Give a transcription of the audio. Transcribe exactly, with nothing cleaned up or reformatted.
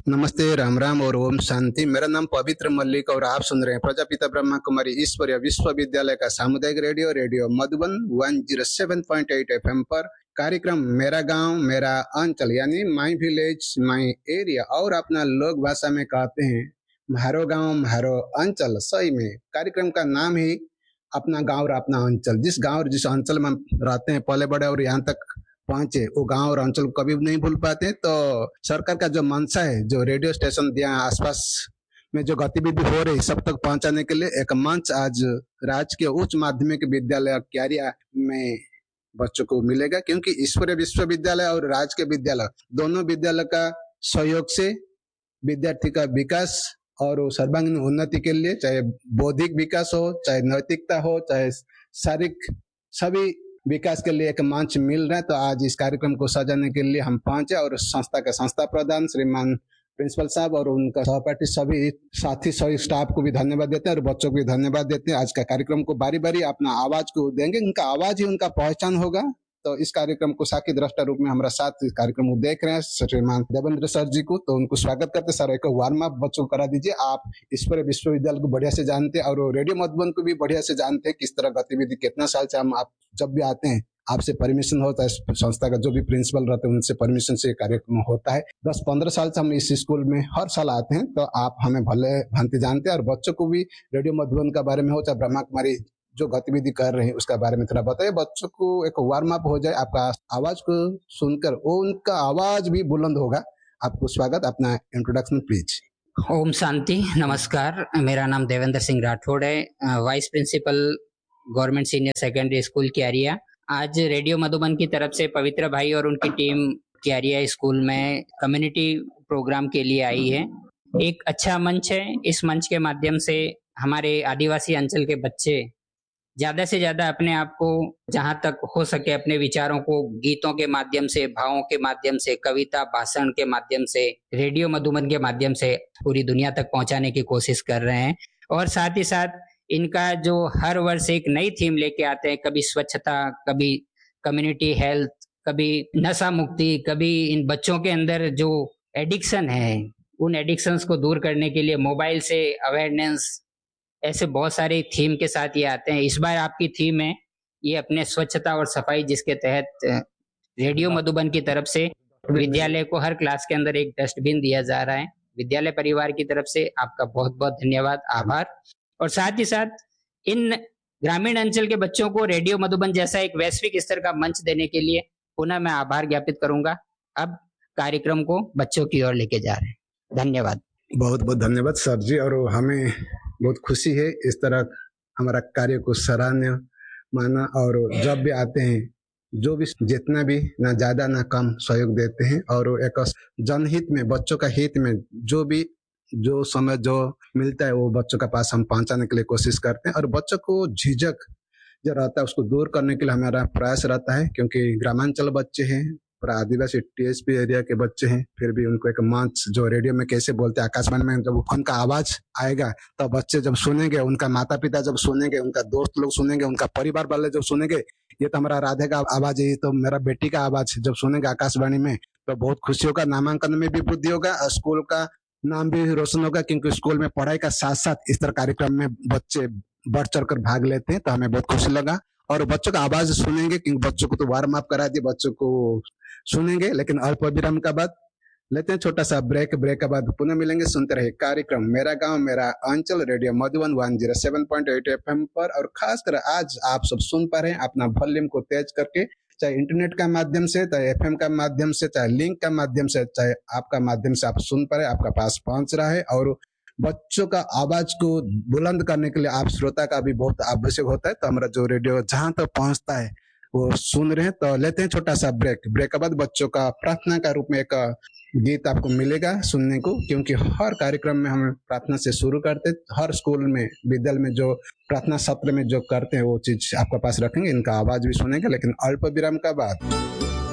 नमस्ते, राम राम और ओम शांति। मेरा नाम पवित्र मल्लिक और आप सुन रहे हैं प्रजापिता ब्रह्मा कुमारी ईश्वरीय विश्वविद्यालय का सामुदायिक radio radio Madhuban one zero seven point eight F M पर कार्यक्रम मेरा गांव मेरा अंचल यानी माई विलेज माई एरिया और अपना लोक भाषा में कहते हैं म्हारो गांव म्हारो अंचल। सही में कार्यक्रम का नाम ही अपना गांव और अपना अंचल। जिस गांव और जिस अंचल में हम रहते हैं पले बड़े और यहाँ तक पहुंचे वो गांव और अंचल को कभी नहीं भूल पाते। तो सरकार का जो मंशा है, जो रेडियो स्टेशन यहाँ आसपास में जो गतिविधि हो रही सब तक पहुंचाने के लिए एक मंच आज राजकीय उच्च माध्यमिक विद्यालय क्यारिया में बच्चों को मिलेगा, क्योंकि ईश्वरीय विश्वविद्यालय और राजकीय विद्यालय दोनों विद्यालय का सहयोग से विद्यार्थी का विकास और सर्वांगीण उन्नति के लिए, चाहे बौद्धिक विकास हो, चाहे नैतिकता हो, चाहे शारीरिक सभी विकास के लिए एक मंच मिल रहा है। तो आज इस कार्यक्रम को सजाने के लिए हम पहुंचे और संस्था के संस्था प्रधान श्रीमान प्रिंसिपल साहब और उनका सहपाठी सभी साथी सभी स्टाफ को भी धन्यवाद देते हैं और बच्चों को भी धन्यवाद देते हैं। आज का कार्यक्रम को बारी बारी अपना आवाज को देंगे, उनका आवाज ही उनका पहचान होगा। तो इस कार्यक्रम को साक्षी दृष्टा रूप में हमारा साथ इस कार्यक्रम को देख रहे हैं श्रीमान देवेंद्र सर जी को, तो उनको स्वागत करते। सर एक वार्म अप बच्चों को करा दीजिए। आप ईश्वरीय विश्वविद्यालय को बढ़िया से जानते हैं और रेडियो मधुबन को भी बढ़िया से जानते हैं, किस तरह गतिविधि कितना साल से हम आप जब भी आते हैं आपसे परमिशन होता है, संस्था का जो भी प्रिंसिपल रहते हैं उनसे परमिशन से कार्यक्रम होता है। दस पंद्रह साल से हम इस स्कूल में हर साल आते हैं, तो आप हमें भले भांति जानते हैं और बच्चों को भी रेडियो मधुबन का बारे में हो चाहे ब्रह्मा कुमारी जो गतिविधि कर रहे हैं उसका बारे में थोड़ा बताइए। बच्चों को एक वार्म अप हो जाए, आपका आवाज को सुनकर वो उनका आवाज भी बुलंद होगा। आपको स्वागत, अपना इंट्रोडक्शन प्लीज। ओम शांति, नमस्कार। मेरा नाम देवेंद्र सिंह राठौड़ है, vice principal government senior secondary school क्यारिया। आज रेडियो मधुबन की तरफ से पवित्र भाई और उनकी टीम क्यारिया स्कूल में कम्युनिटी प्रोग्राम के लिए आई है। एक अच्छा मंच है। इस मंच के माध्यम से हमारे आदिवासी अंचल के बच्चे ज्यादा से ज्यादा अपने आप को जहां तक हो सके अपने विचारों को गीतों के माध्यम से, भावों के माध्यम से, कविता भाषण के माध्यम से, रेडियो मधुबन के माध्यम से पूरी दुनिया तक पहुंचाने की कोशिश कर रहे हैं। और साथ ही साथ इनका जो हर वर्ष एक नई थीम लेके आते हैं, कभी स्वच्छता, कभी कम्युनिटी हेल्थ, कभी नशा मुक्ति, कभी इन बच्चों के अंदर जो एडिक्शन है उन एडिक्शंस को दूर करने के लिए मोबाइल से अवेयरनेस, ऐसे बहुत सारे थीम के साथ ये आते हैं। इस बार आपकी थीम है ये अपने स्वच्छता और सफाई, जिसके तहत रेडियो मधुबन की तरफ से विद्यालय को हर क्लास के अंदर एक डस्टबिन दिया जा रहा है। विद्यालय परिवार की तरफ से आपका बहुत बहुत धन्यवाद, आभार। और साथ ही साथ इन ग्रामीण अंचल के बच्चों को रेडियो मधुबन जैसा एक वैश्विक स्तर का मंच देने के लिए पुनः मैं आभार ज्ञापित करूंगा। अब कार्यक्रम को बच्चों की ओर लेके जा रहे हैं। धन्यवाद। बहुत बहुत धन्यवाद सर जी, और हमें बहुत खुशी है इस तरह हमारा कार्य को सराहनीय माना। और जब भी आते हैं जो भी जितना भी ना ज्यादा ना कम सहयोग देते हैं और एक जनहित में, बच्चों का हित में जो भी जो समय जो मिलता है वो बच्चों के पास हम पहुंचाने के लिए कोशिश करते हैं। और बच्चों को झिझक जो रहता है उसको दूर करने के लिए हमारा प्रयास रहता है, क्योंकि ग्रामांचल बच्चे हैं, आदिवासी टीएसपी एरिया के बच्चे हैं, फिर भी उनको एक मंच जो रेडियो में कैसे बोलते हैं, आकाशवाणी में जब उनका आवाज आएगा तो बच्चे जब सुनेंगे, उनका माता पिता जब सुनेंगे, उनका दोस्त लोग सुनेंगे, उनका परिवार वाले जब सुनेंगे ये तो हमारा राधे का आवाज है, ये तो मेरा बेटी का आवाज, जब सुनेंगे आकाशवाणी में तो बहुत खुशी होगा। नामांकन में भी वृद्धि होगा, स्कूल का नाम भी रोशन होगा, क्योंकि स्कूल में पढ़ाई का साथ साथ इस तरह कार्यक्रम में बच्चे बढ़ चढ़ कर भाग लेते हैं, तो हमें बहुत खुशी लगा। और बच्चों का आवाज सुनेंगे, क्योंकि बच्चों को तो वार्म अप करा दिए, बच्चों को सुनेंगे, लेकिन अल्प विराम का बाद लेते हैं छोटा सा ब्रेक। ब्रेक के बाद पुनः मिलेंगे। सुनते रहे कार्यक्रम मेरा गांव मेरा अंचल radio Madhuban one zero seven point eight F M पर। और खासकर आज आप सब सुन पा रहे हैं अपना वॉल्यूम को तेज करके, चाहे इंटरनेट का माध्यम से, चाहे एफएम का माध्यम से, चाहे लिंक का माध्यम से, चाहे आपका माध्यम से आप सुन पा रहे, आपका पास पहुंच रहा है। और बच्चों का आवाज को बुलंद करने के लिए आप श्रोता का भी बहुत आवश्यक होता है, तो हमारा जो रेडियो जहां तक पहुंचता है वो सुन रहे हैं। तो लेते हैं छोटा सा ब्रेक। ब्रेक के बाद बच्चों का प्रार्थना का रूप में एक गीत आपको मिलेगा सुनने को, क्योंकि हर कार्यक्रम में हम प्रार्थना से शुरू करते हैं। हर स्कूल में, विद्यालय में जो प्रार्थना सत्र में जो करते हैं वो चीज आपके पास रखेंगे, इनका आवाज भी सुनेंगे, लेकिन अल्प विराम का बाद